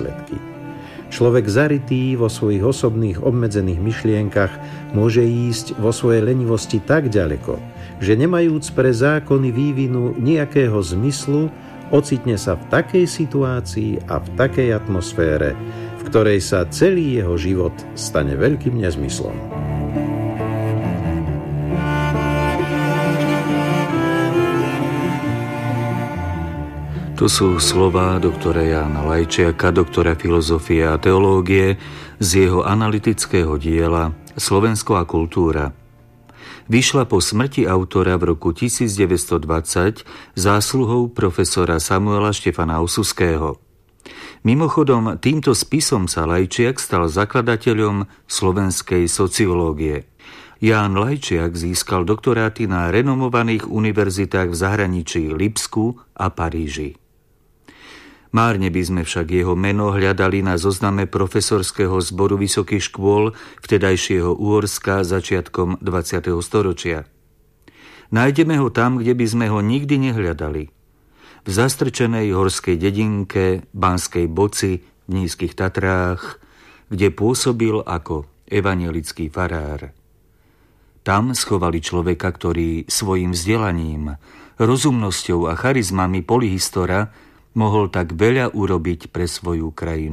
výsledky. Človek zarytý vo svojich osobných obmedzených myšlienkach môže ísť vo svojej lenivosti tak ďaleko, že nemajúc pre zákony vývinu nejakého zmyslu, ocitne sa v takej situácii a v takej atmosfére, v ktorej sa celý jeho život stane veľkým nezmyslom. To sú slová doktora Jána Lajčiaka, doktora filozofie a teológie, z jeho analytického diela Slovensko a kultúra. Vyšla po smrti autora v roku 1920 zásluhou profesora Samuela Štefana Osuského. Mimochodom, týmto spisom sa Lajčiak stal zakladateľom slovenskej sociológie. Ján Lajčiak získal doktoráty na renomovaných univerzitách v zahraničí Lipsku a Paríži. Márne by sme však jeho meno hľadali na zozname profesorského zboru vysokých škôl vtedajšieho Uhorska začiatkom 20. storočia. Nájdeme ho tam, kde by sme ho nikdy nehľadali. V zastrčenej horskej dedinke Banskej Boci v Nízkych Tatrách, kde pôsobil ako evanjelický farár. Tam schovali človeka, ktorý svojim vzdelaním, rozumnosťou a charizmami polyhistora mohol tak veľa urobiť pre svoju krajinu.